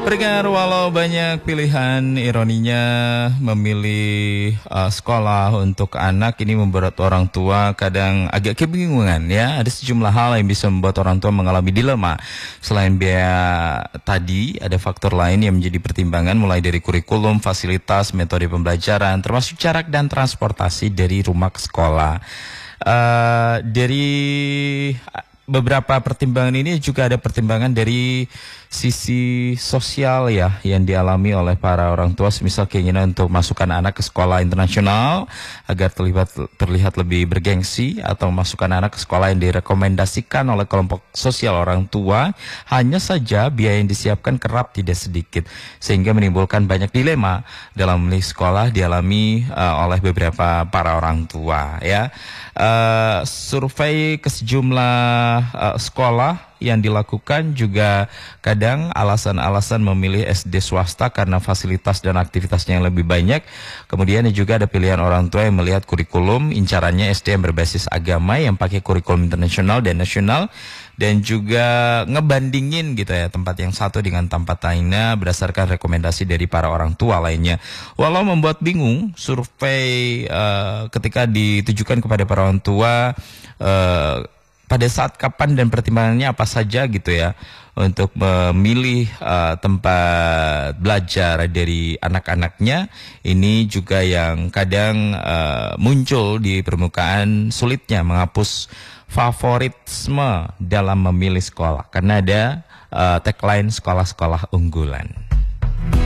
Pendengar, walau banyak pilihan, ironinya memilih sekolah untuk anak ini membuat orang tua kadang agak kebingungan ya. Ada sejumlah hal yang bisa membuat orang tua mengalami dilema. Selain biaya tadi, ada faktor lain yang menjadi pertimbangan mulai dari kurikulum, fasilitas, metode pembelajaran, termasuk jarak dan transportasi dari rumah ke sekolah. Dari beberapa pertimbangan ini juga ada pertimbangan dari sisi sosial ya yang dialami oleh para orang tua, semisal keinginan untuk masukkan anak ke sekolah internasional agar terlihat lebih bergengsi, atau masukkan anak ke sekolah yang direkomendasikan oleh kelompok sosial orang tua. Hanya saja biaya yang disiapkan kerap tidak sedikit sehingga menimbulkan banyak dilema dalam memilih sekolah dialami oleh beberapa para orang tua ya. Survei ke sejumlah sekolah yang dilakukan juga kadang alasan-alasan memilih SD swasta karena fasilitas dan aktivitasnya yang lebih banyak. Kemudian juga ada pilihan orang tua yang melihat kurikulum, incarannya SD yang berbasis agama yang pakai kurikulum internasional dan nasional, dan juga ngebandingin gitu ya tempat yang satu dengan tempat lainnya berdasarkan rekomendasi dari para orang tua lainnya. Walau membuat bingung, survei ketika ditujukan kepada para orang tua pada saat kapan dan pertimbangannya apa saja gitu ya untuk memilih tempat belajar dari anak-anaknya, ini juga yang kadang muncul di permukaan, sulitnya menghapus favoritisme dalam memilih sekolah karena ada tagline sekolah-sekolah unggulan.